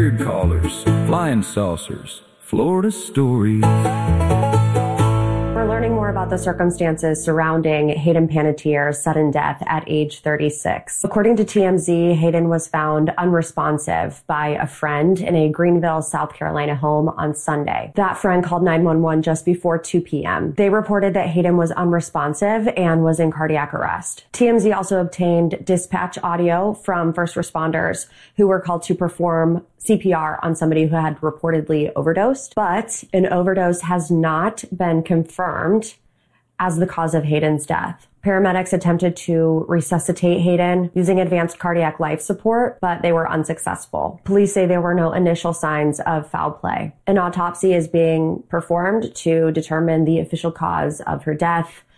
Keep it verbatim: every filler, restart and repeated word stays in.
weird callers, flying saucers, Florida stories. We're learning more about the circumstances surrounding Hayden Panettiere's sudden death at age thirty-six. According to T M Z, Hayden was found unresponsive by a friend in a Greenville, South Carolina home on Sunday. That friend called nine one one just before two p.m. They reported that Hayden was unresponsive and was in cardiac arrest. T M Z also obtained dispatch audio from first responders who were called to perform C P R on somebody who had reportedly overdosed, but an overdose has not been confirmed as the cause of Hayden's death. Paramedics attempted to resuscitate Hayden using advanced cardiac life support, but they were unsuccessful. Police say there were no initial signs of foul play. An autopsy is being performed to determine the official cause of her death.